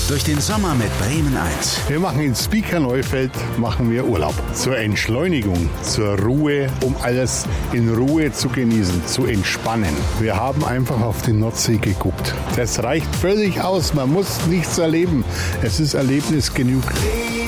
durch den Sommer mit Bremen 1. Wir machen in Spieker-Neufeld Urlaub. Zur Entschleunigung, zur Ruhe, um alles in Ruhe zu genießen, zu entspannen. Wir haben einfach auf die Nordsee geguckt. Das reicht völlig aus, man muss nichts erleben. Es ist Erlebnis genug.